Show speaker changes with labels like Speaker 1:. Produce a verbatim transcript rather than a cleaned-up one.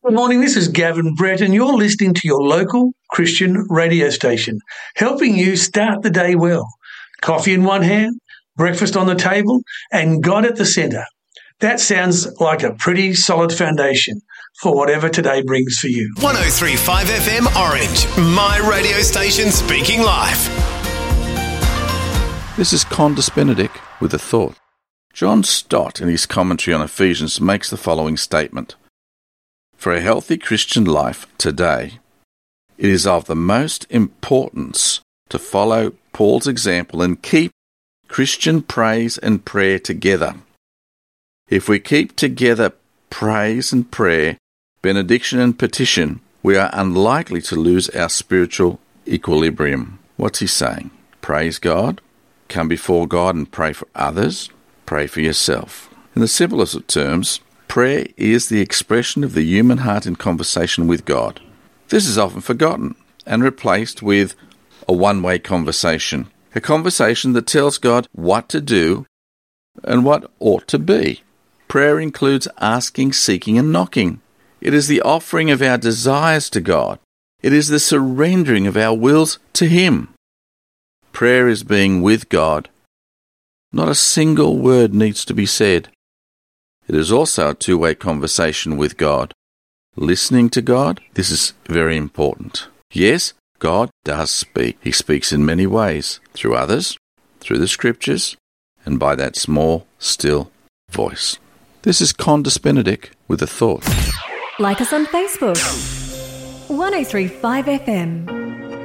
Speaker 1: Good morning, this is Gavin Brett, and you're listening to your local Christian radio station, helping you start the day well. Coffee in one hand, breakfast on the table, and God at the centre. That sounds like a pretty solid foundation for whatever today brings for you.
Speaker 2: one oh three point five F M Orange, my radio station speaking life.
Speaker 3: This is Condis Benedict with a thought. John Stott, in his commentary on Ephesians, makes the following statement. For a healthy Christian life today, it is of the most importance to follow Paul's example and keep Christian praise and prayer together. If we keep together praise and prayer, benediction and petition, we are unlikely to lose our spiritual equilibrium. What's he saying? Praise God, come before God and pray for others, pray for yourself. In the simplest of terms, prayer is the expression of the human heart in conversation with God. This is often forgotten and replaced with a one-way conversation, a conversation that tells God what to do and what ought to be. Prayer includes asking, seeking, and knocking. It is the offering of our desires to God. It is the surrendering of our wills to Him. Prayer is being with God. Not a single word needs to be said. It is also a two-way conversation with God. Listening to God, this is very important. Yes, God does speak. He speaks in many ways, through others, through the Scriptures, and by that small, still voice. This is Condis Benedict with a thought.
Speaker 4: Like us on Facebook. one oh three point five F M.